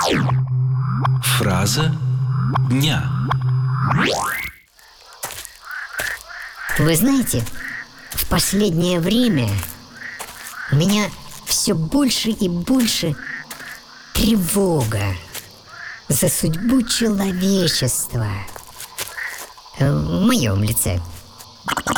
Фраза дня. Вы знаете, в последнее время у меня все больше и больше тревога за судьбу человечества в моем лице.